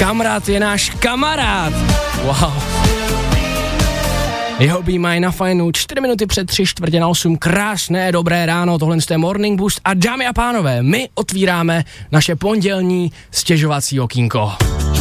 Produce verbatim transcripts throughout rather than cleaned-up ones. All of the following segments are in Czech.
Kamarád je náš kamarád. Wow. Jeho Be Mine na fajnu, čtyři minuty před tři čtvrtě na osm, krásné, dobré ráno, tohle je Morning Boost a dámy a pánové, my otvíráme naše pondělní stěžovací okýnko.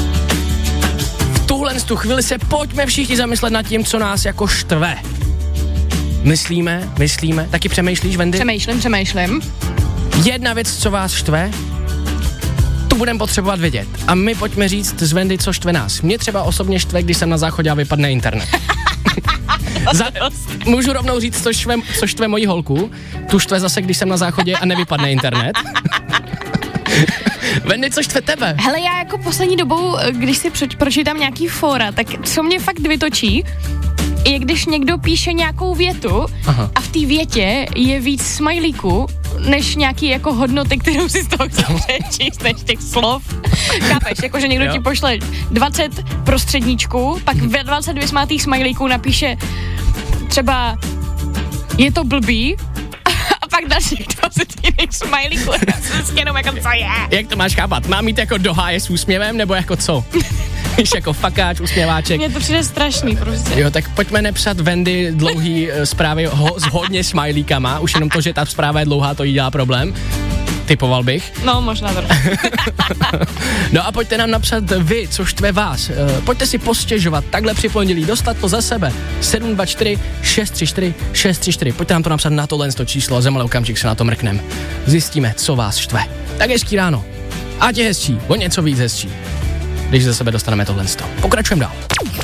V tuhle tu chvíli se pojďme všichni zamyslet nad tím, co nás jako štve. Myslíme, myslíme, taky přemýšlíš, Wendy? Přemýšlím, přemýšlím. Jedna věc, co vás štve, tu budeme potřebovat vědět. A my pojďme říct z Wendy, co štve nás. Mě třeba osobně štve, když jsem na záchodě a vypadne internet. Za, můžu rovnou říct, co štve, co štve moji holku. Tu štve zase, když jsem na záchodě a nevypadne internet. Wendy, co štve tebe? Hele, já jako poslední dobou, když si pro, pročítám nějaký fóra, tak co mě fakt vytočí, je když někdo píše nějakou větu. Aha. A v té větě je víc smajlíků, než nějaký jako hodnoty, kterou si z toho chce přečíst, než těch slov. Chápeš, jakože někdo jo. ti pošle dvacet prostředníčků, pak ve dvacet vysmátých smajlíků napíše třeba je to blbý, a pak dalších dvacet jiných smajlíků, jenom jako co je. Jak to máš chápat? Mám jít jako do háje s úsměvem, nebo jako co? Víš, jako fakáč, usměváček. Mně to přijde strašný prostě. Jo, tak pojďme nepsat Wendy dlouhý uh, zprávy ho, s hodně smajlíkama, už jenom to, že ta zpráva je dlouhá, to jí dělá problém. Typoval bych. No, možná to. No a pojďte nám napsat vy, co štve vás. Uh, pojďte si postěžovat takhle při pondělí, dostat to za sebe. sedm dva čtyři šest tři čtyři šest tři čtyři. Pojďte nám to napsat na tohle to číslo a za malý okamžik se na to mrknem. Zjistíme, co vás štve. Tak hezký ráno. Ať je hezčí, o něco víc hezčí, když ze sebe dostaneme tohle. Pokračujeme dál.